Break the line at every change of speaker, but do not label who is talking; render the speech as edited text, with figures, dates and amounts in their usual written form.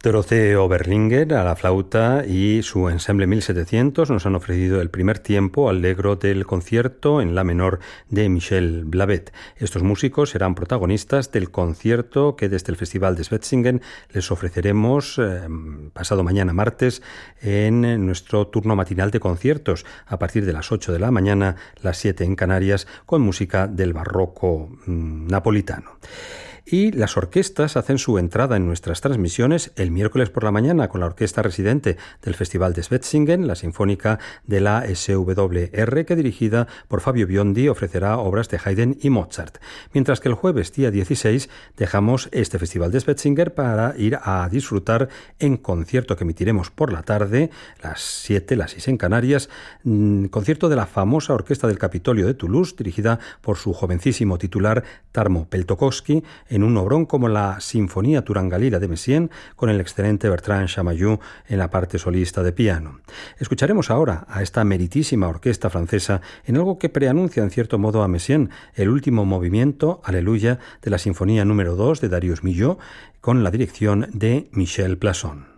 Dorothée Oberlinger a la flauta y su ensemble 1700 nos han ofrecido el primer tiempo allegro del concierto en la menor de Michel Blavet. Estos músicos serán protagonistas del concierto que desde el Festival de Schwetzingen les ofreceremos pasado mañana martes en nuestro turno matinal de conciertos a partir de las 8 de la mañana, las 7 en Canarias, con música del barroco napolitano. Y las orquestas hacen su entrada en nuestras transmisiones el miércoles por la mañana con la orquesta residente del Festival de Schwetzingen, la Sinfónica de la SWR, que dirigida por Fabio Biondi ofrecerá obras de Haydn y Mozart. Mientras que el jueves, día 16, dejamos este Festival de Schwetzingen para ir a disfrutar en concierto que emitiremos por la tarde, las 7, las 6 en Canarias, concierto de la famosa Orquesta del Capitolio de Toulouse, dirigida por su jovencísimo titular Tarmo Peltokoski, en un obrón como la Sinfonía Turangalila de Messiaen, con el excelente Bertrand Chamayou en la parte solista de piano. Escucharemos ahora a esta meritísima orquesta francesa en algo que preanuncia en cierto modo a Messiaen, el último movimiento, Aleluya, de la Sinfonía número 2 de Darius Milhaud, con la dirección de Michel Plasson.